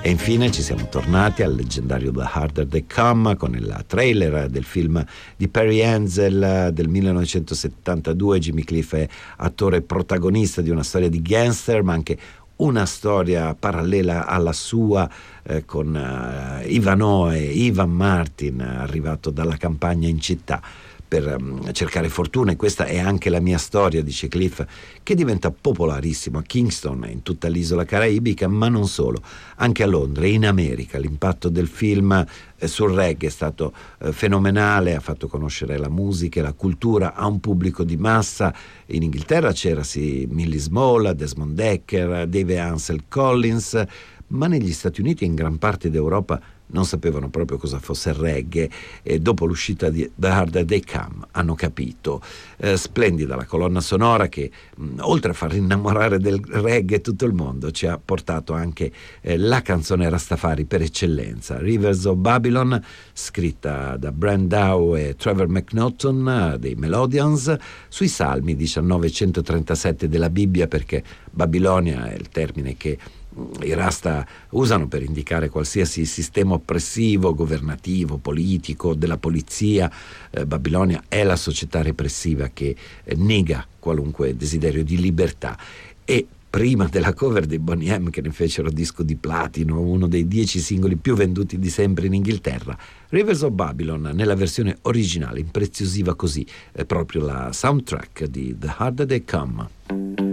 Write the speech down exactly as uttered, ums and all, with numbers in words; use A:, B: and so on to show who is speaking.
A: E infine ci siamo tornati al leggendario The Harder They Come con il trailer del film di Perry Hensel del millenovecentosettantadue. Jimmy Cliff è attore protagonista di una storia di gangster, ma anche una storia parallela alla sua, eh, con uh, Ivanoe, Ivan Martin, arrivato dalla campagna in città per um, cercare fortuna. E questa è anche la mia storia, dice Cliff, che diventa popolarissimo a Kingston e in tutta l'isola caraibica, ma non solo, anche a Londra e in America. L'impatto del film eh, sul reggae è stato eh, fenomenale, ha fatto conoscere la musica e la cultura a un pubblico di massa. In Inghilterra c'era sì Millie Small, Desmond Dekker, Dave Ansel Collins, ma negli Stati Uniti e in gran parte d'Europa non sapevano proprio cosa fosse il reggae, e dopo l'uscita di The Harder They Come hanno capito. Eh, splendida la colonna sonora che, mh, oltre a far innamorare del reggae tutto il mondo, ci ha portato anche eh, la canzone Rastafari per eccellenza, Rivers of Babylon, scritta da Brand Dow e Trevor McNaughton uh, dei Melodians, sui Salmi diciannove centotrentasette della Bibbia, perché Babilonia è il termine che i Rasta usano per indicare qualsiasi sistema oppressivo, governativo, politico, della polizia. eh, Babilonia è la società repressiva che eh, nega qualunque desiderio di libertà. E prima della cover dei Boney M, che ne fecero disco di platino, uno dei dieci singoli più venduti di sempre in Inghilterra, Rivers of Babylon nella versione originale impreziosiva così eh, proprio la soundtrack di The Harder They Come.